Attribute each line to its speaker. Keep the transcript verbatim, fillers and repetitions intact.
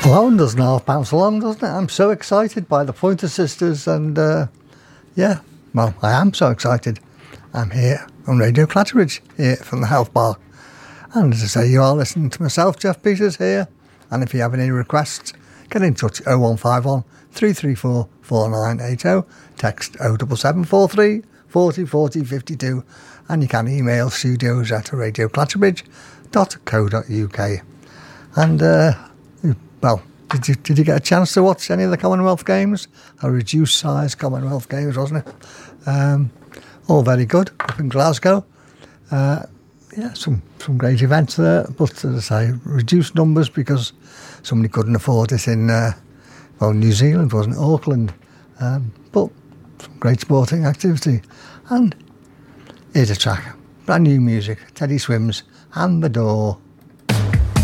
Speaker 1: Well, doesn't half bounce along, doesn't it? I'm so excited by the Pointer Sisters, and uh, yeah, well, I am so excited. I'm here on Radio Clatteridge, here from the Health Bar. And as I say, you are listening to myself, Jeff Peters, here. And if you have any requests, get in touch oh one five one, three three four, four nine eight oh, text oh seven seven four three, four oh four oh five two, and you can email studios at radio clatterbridge dot co dot uk. And, uh, well, did you, did you get a chance to watch any of the Commonwealth Games? A reduced size Commonwealth Games, wasn't it? Um, all very good up in Glasgow. Uh, yeah, some, some great events there, but as I say, reduced numbers because somebody couldn't afford it in, uh, well, New Zealand, wasn't it? Auckland. Um, but some great sporting activity. And here's a track, brand new music, Teddy Swims and The Door.